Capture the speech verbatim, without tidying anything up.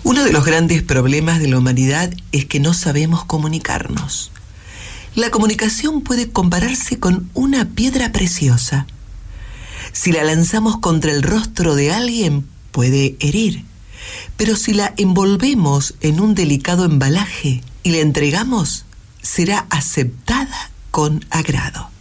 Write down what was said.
Uno de los grandes problemas de la humanidad es que no sabemos comunicarnos. La comunicación puede compararse con una piedra preciosa. Si la lanzamos contra el rostro de alguien, puede herir. Pero si la envolvemos en un delicado embalaje y la entregamos, será aceptada con agrado.